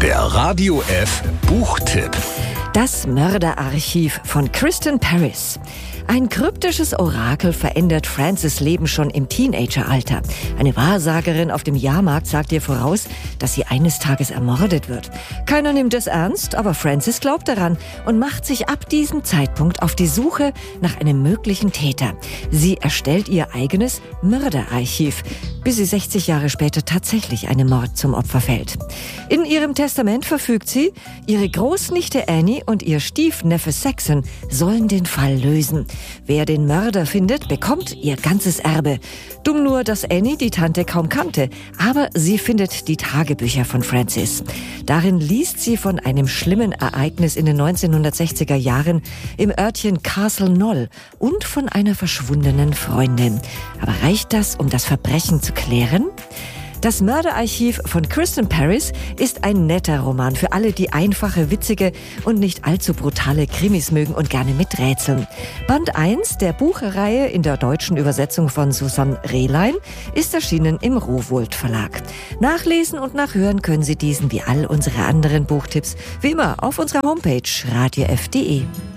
Der Radio F Buchtipp. Das Mörderarchiv von Kristen Paris. Ein kryptisches Orakel verändert Frances Leben schon im Teenageralter. Eine Wahrsagerin auf dem Jahrmarkt sagt ihr voraus, dass sie eines Tages ermordet wird. Keiner nimmt es ernst, aber Frances glaubt daran und macht sich ab diesem Zeitpunkt auf die Suche nach einem möglichen Täter. Sie erstellt ihr eigenes Mörderarchiv, bis sie 60 Jahre später tatsächlich einem Mord zum Opfer fällt. In ihrem Testament verfügt sie, ihre Großnichte Annie und ihr Stiefneffe Saxon sollen den Fall lösen. Wer den Mörder findet, bekommt ihr ganzes Erbe. Dumm nur, dass Annie die Tante kaum kannte, aber sie findet die Tagebücher von Frances. Darin liest sie von einem schlimmen Ereignis in den 1960er Jahren im Örtchen Castle Knoll und von einer verschwundenen Freundin. Aber reicht das, um das Verbrechen zu klären? Das Mörderarchiv von Kristen Paris ist ein netter Roman für alle, die einfache, witzige und nicht allzu brutale Krimis mögen und gerne miträtseln. Band 1 der Buchreihe in der deutschen Übersetzung von Susanne Rehlein ist erschienen im Rowohlt Verlag. Nachlesen und nachhören können Sie diesen wie all unsere anderen Buchtipps wie immer auf unserer Homepage radiof.de.